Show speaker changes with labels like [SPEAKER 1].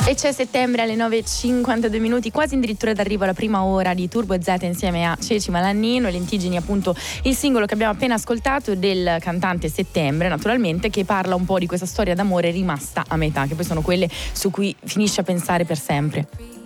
[SPEAKER 1] E c'è Settembre alle 9:52 minuti, quasi addirittura d'arrivo alla prima ora di Turbo Z insieme a Ceci Malannino e Lentigini, appunto il singolo che abbiamo appena ascoltato del cantante Settembre, naturalmente, che parla un po' di questa storia d'amore rimasta a metà, che poi sono quelle su cui finisce a pensare per sempre.